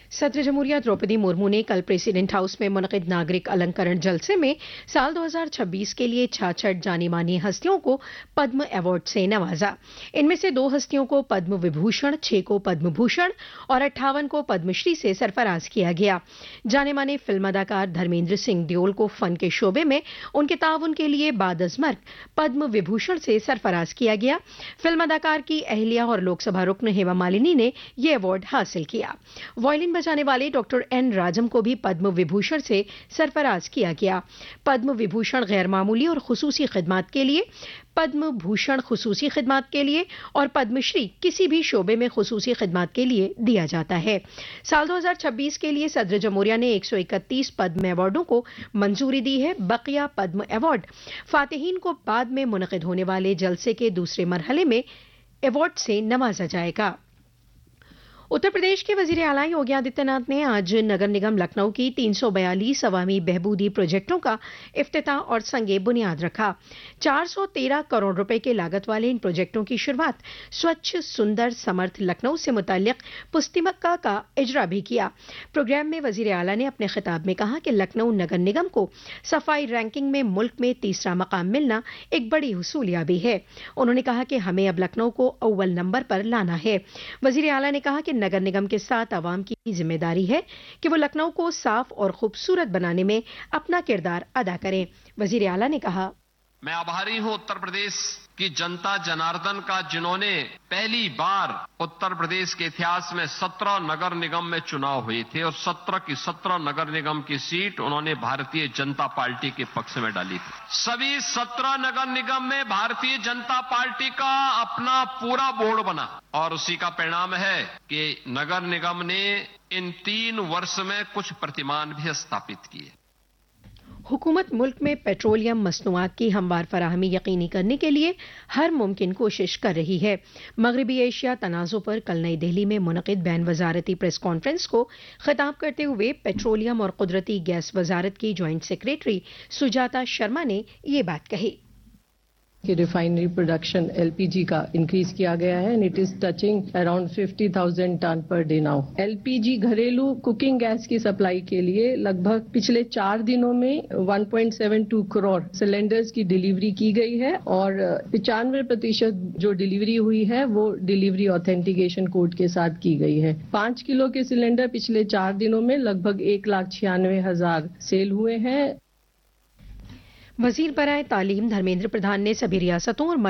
सत्र जमहूरिया द्रौपदी मुर्मू ने कल प्रेसिडेंट हाउस में मुनक़िद नागरिक अलंकरण जलसे में साल 2026 के लिए 66 जानी मानी हस्तियों को पद्म अवार्ड से नवाजा। इनमें से 2 हस्तियों को पद्म विभूषण, 6 को पद्म भूषण और 58 को पद्मश्री से सरफराज किया गया। जाने माने फिल्म अदाकार धर्मेंद्र सिंह देओल को फन के शोबे में उनके ताउन के लिए बादअज़मर्ग पद्म विभूषण से सरफराज किया गया। फिल्म अदाकार की अहलिया और लोकसभा रुक्न हेमा मालिनी ने यह अवार्ड हासिल किया। वायलिन बजाने वाले डॉक्टर एन राजम को भी पद्म विभूषण से सरफराज किया गया। पद्म विभूषण गैर मामूली और खुसूसी खिदमात के लिए, पद्म भूषण खुसूसी खिदमात के लिए और पद्मश्री किसी भी शोबे में खुसूसी खिदमात के लिए दिया जाता है। साल 2026 के लिए सदर जमहूरिया ने 131 पद्म अवार्डों को मंजूरी दी है। बकिया पद्म अवार्ड फातिहीन को बाद में मुनक़िद होने वाले जलसे के दूसरे मरहले में अवार्ड से नवाजा जाएगा। उत्तर प्रदेश के वजीर आला योगी आदित्यनाथ ने आज नगर निगम लखनऊ की 342 अवामी बहबूदी प्रोजेक्टों का इफ्तिताह और संगे बुनियाद रखा। 413 करोड़ रुपए के लागत वाले इन प्रोजेक्टों की शुरुआत स्वच्छ सुंदर समर्थ लखनऊ से मुताल्लिक पुस्तिमक्का का इजरा भी किया। प्रोग्राम में वजीर आला ने अपने खिताब में कहा कि लखनऊ नगर निगम को सफाई रैंकिंग में मुल्क में तीसरा मकाम मिलना एक बड़ी हुसूलियाबी है। उन्होंने कहा कि हमें अब लखनऊ को अव्वल नंबर पर लाना है। वजीर आला ने कहा कि नगर निगम के साथ आवाम की जिम्मेदारी है कि वो लखनऊ को साफ और खूबसूरत बनाने में अपना किरदार अदा करें। वजीर आला ने कहा, मैं आभारी हूं उत्तर प्रदेश की जनता जनार्दन का, जिन्होंने पहली बार उत्तर प्रदेश के इतिहास में 17 नगर निगम में चुनाव हुए थे और 17 की 17 नगर निगम की सीट उन्होंने भारतीय जनता पार्टी के पक्ष में डाली थी। सभी 17 नगर निगम में भारतीय जनता पार्टी का अपना पूरा बोर्ड बना और उसी का परिणाम है कि नगर निगम ने इन 3 वर्ष में कुछ प्रतिमान भी स्थापित किए। हुकूमत मुल्क में पेट्रोलियम मसनूआत की हमवार फराहमी यकीनी करने के लिए हर मुमकिन कोशिश कर रही है। मगरबी एशिया तनाज़ुर पर कल नई दिल्ली में मुनक़िद बैन वजारती प्रेस कॉन्फ्रेंस को खिताब करते हुए पेट्रोलियम और कुदरती गैस वजारत की जॉइंट सेक्रेटरी सुजाता शर्मा ने ये बात कही कि रिफाइनरी प्रोडक्शन एलपीजी का इंक्रीज किया गया है and it is touching around 50,000 ton per day now. LPG घरेलू कुकिंग गैस की सप्लाई के लिए लगभग पिछले 4 दिनों में 1.72 करोड़ सिलेंडर्स की डिलीवरी की गई है और 95% जो डिलीवरी हुई है वो डिलीवरी ऑथेंटिकेशन कोड के साथ की गई है। 5 किलो के सिलेंडर पिछले 4 दिनों में लगभग 1,96,000 सेल हुए हैं। वजीर बराए तालीम धर्मेंद्र प्रधान ने सभी रियासतों और